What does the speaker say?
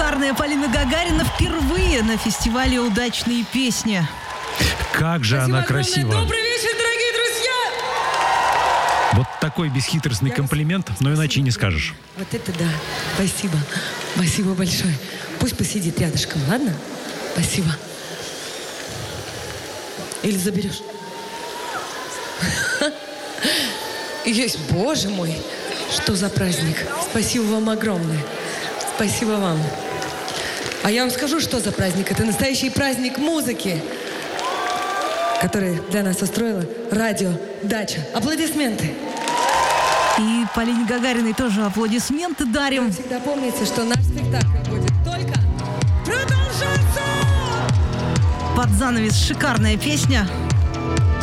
Шикарная Полина Гагарина впервые на фестивале «Удачные песни». Как же Спасибо она красива. Добрый вечер, дорогие друзья! Вот такой бесхитростный комплимент, но иначе не скажешь. Вот это да. Спасибо. Спасибо большое. Пусть посидит рядышком, ладно? Спасибо. Или заберешь? Есть, боже мой, что за праздник. Спасибо вам огромное. Спасибо вам. А я вам скажу, что за праздник. Это настоящий праздник музыки, который для нас устроила радио «Дача». Аплодисменты. И Полине Гагариной тоже аплодисменты дарим. Всегда помните, что наш спектакль будет только продолжаться! Под занавес шикарная песня.